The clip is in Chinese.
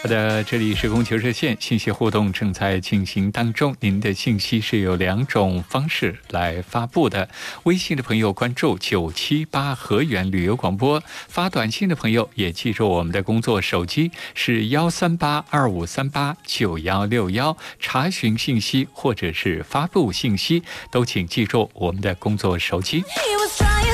好的，这里是供求热线，信息互动正在进行当中。您的信息是有2种方式来发布的。微信的朋友关注978河源旅游广播，发短信的朋友也记住我们的工作手机是13825389161，查询信息或者是发布信息都请记住我们的工作手机。